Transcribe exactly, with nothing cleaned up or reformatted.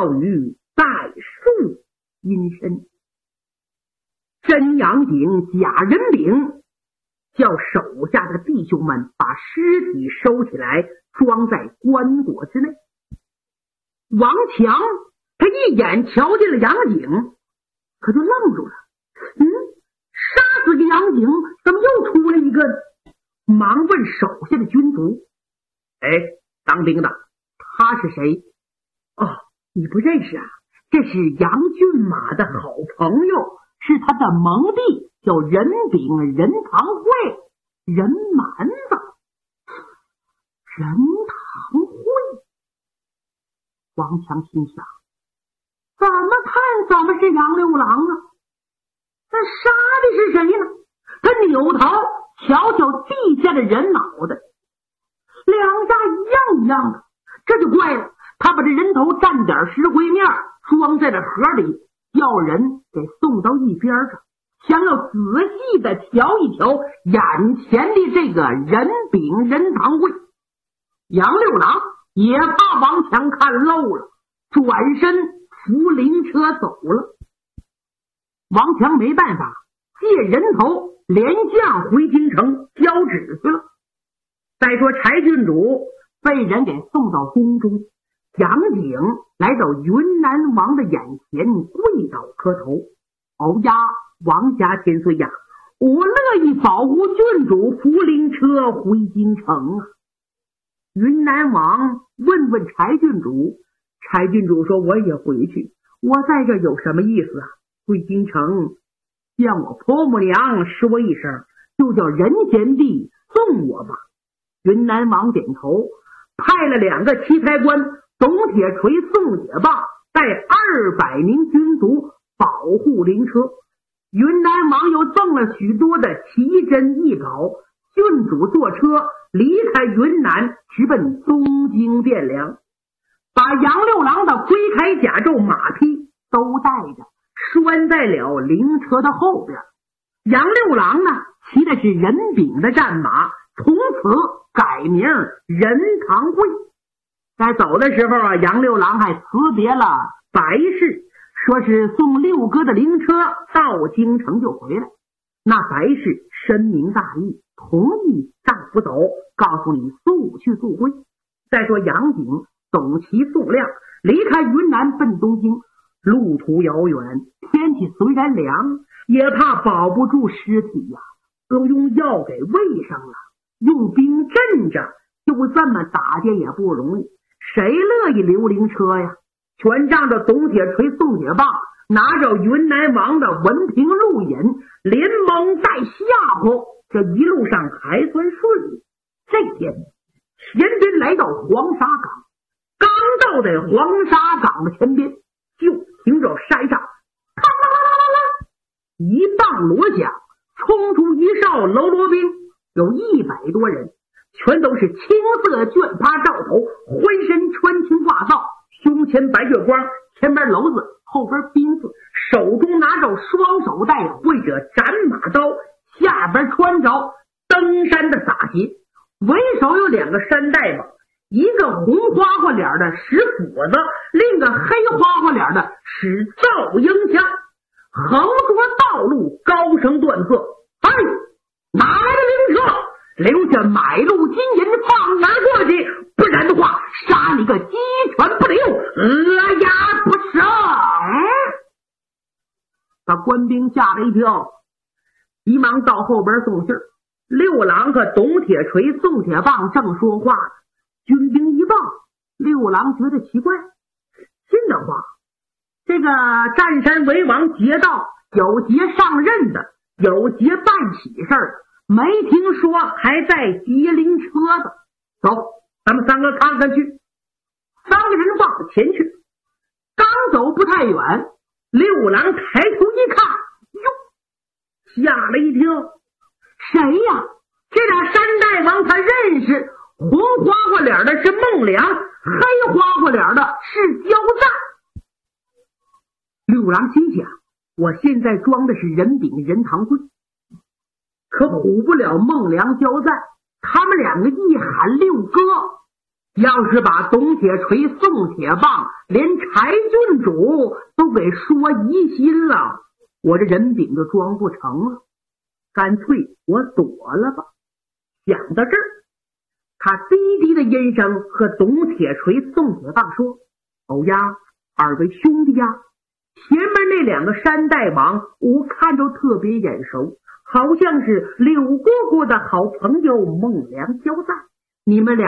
庙宇在树阴身。真阳井假人饼叫手下的弟兄们把尸体收起来，装在棺椁之内。王强他一眼瞧见了杨景，可就愣住了。嗯，杀死个杨景，怎么又出来一个？忙问手下的军卒：哎，当兵的，他是谁？哦，你不认识啊？这是杨骏马的好朋友，是他的盟弟，叫任炳、任堂会、任蛮子。任堂会，王强心想，怎么看怎么是杨六郎啊？那杀的是谁呢？他扭头瞧瞧地下的人脑袋，两家一样一样的，这就怪了。他把这人头蘸点石灰面装在了盒里，要人给送到一边上，想要仔细的瞧一瞧眼前的这个任炳、任堂会。杨六郎也怕王强看漏了，转身扶灵车走了。王强没办法，借人头连将回京城交旨去了。再说柴郡主被人给送到宫中，杨景来到云南王的眼前跪倒磕头：熬呀，王家千岁呀，我乐意保护郡主扶灵车回京城啊。云南王问问柴郡主，柴郡主说：我也回去，我在这有什么意思啊？回京城向我婆母娘说一声，就叫人贤弟送我吧。云南王点头，派了两个棋台官董铁锤、宋铁棒带二百名军卒保护灵车。云南王又赠了许多的奇珍异宝，郡主坐车离开云南，直奔东京汴梁，把杨六郎的龟铠甲胄马匹都带着，拴在了灵车的后边。杨六郎呢，骑的是任炳的战马，从此改名任堂会。在走的时候啊，杨六郎还辞别了白氏，说是送六哥的灵车到京城就回来。那白氏深明大义，同意丈夫走，告诉你速去速归。再说杨景、董齐、宋亮离开云南奔东京，路途遥远，天气虽然凉，也怕保不住尸体呀、啊，都用药给喂上了，用兵镇着，就这么打劫也不容易，谁乐意留灵车呀？全仗着董铁锤、宋铁棒，拿着云南王的文凭录引，连蒙带吓唬，这一路上还算顺利。这天前边来到黄沙港，刚到在黄沙港的前边，就听着山上啪啦啦啦啦啦一棒锣响，冲出一哨喽啰兵，有一百多人，全都是青色绢帕罩头，浑身穿青挂罩，胸前白月光，前边篓子，后边兵字，手中拿着双手带会着斩马刀，下边穿着登山的洒鞋，为首有两个山大夫，一个红花花脸的使斧子，另一个黑花花脸的使噪音枪，横着道路，高声断喝：哎，哪来的灵车？留下买路金银放哪过去，不然的话杀你个鸡犬不留，鹅鸭不剩。把官兵吓了一跳，急忙到后边送信儿。六郎和董铁锤、宋铁棒正说话，军兵一报，六郎觉得奇怪，信的话，这个占山为王劫道，有劫上任的，有劫办喜事儿，没听说还在劫灵车的。走，咱们三个看看去。三个人往前去，刚走不太远，六郎抬头一看，哟，吓了一跳，谁呀？这俩山大王他认识，红花花脸的是孟良，黑花花脸的是焦赞。六郎心想，我现在装的是人炳、人堂会，可唬不了孟良、焦赞，他们两个一喊六哥， 要是把董铁锤、宋铁棒连柴郡主都给说疑心了，我这人饼就装不成了，干脆我躲了吧。想到这儿，他低低的音声和董铁锤、宋铁棒说：欧呀，二位兄弟呀，前面那两个山大王我看着特别眼熟，好像是柳姑姑的好朋友孟良交在，你们俩